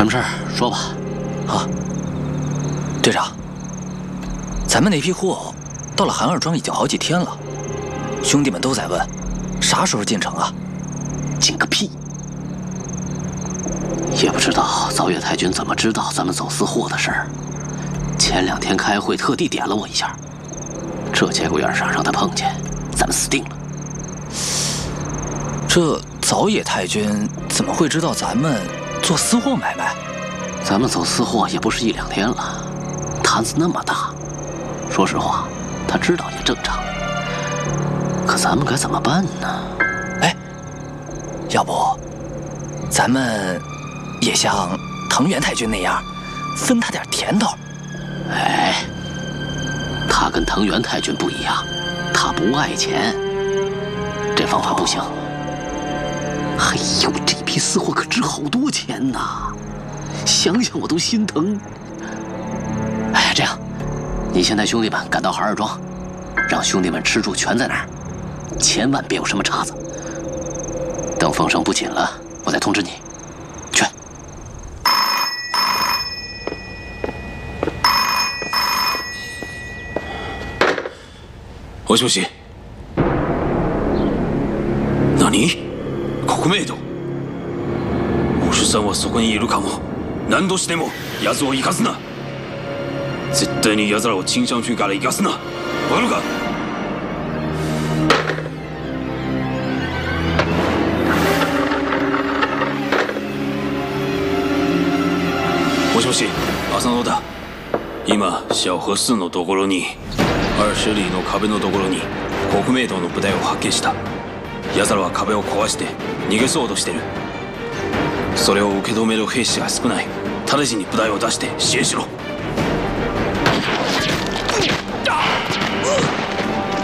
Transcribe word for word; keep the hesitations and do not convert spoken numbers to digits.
什么事儿？说吧。 啊，队长，咱们那批货到了韩二庄已经好几天了，兄弟们都在问，啥时候进城啊？ 进个屁！也不知道早野太君怎么知道咱们走私货的事儿。前两天开会特地点了我一下，这节骨眼上让他碰见，咱们死定了。 这早野太君怎么会知道咱们做私货买卖？ 咱们走私货也不是一两天了，摊子那么大，说实话，他知道也正常。可咱们该怎么办呢？ 哎，要不，咱们也像藤原太君那样，分他点甜头。 哎，他跟藤原太君不一样，他不爱钱，这方法不行。哎呦，这批私货可值好多钱呐，想想我都心疼。哎，这样，你先带兄弟们赶到韩二庄，让兄弟们吃住全在那儿，千万别有什么岔子。等风声不紧了，我再通知你。去。 もしもし。何？国名堂。お主さんはそこにいるかも。何としても奴を生かすな。絶対に奴らを青山区から生かすな。わかるか？もしもし、浅野だ。今、小河寺のところに、二十里の壁のところに国名堂の部隊を発見した。奴らは壁を壊して逃げそうとしてる。それを受け止める兵士が少ない。直ちに部隊を出して支援しろ。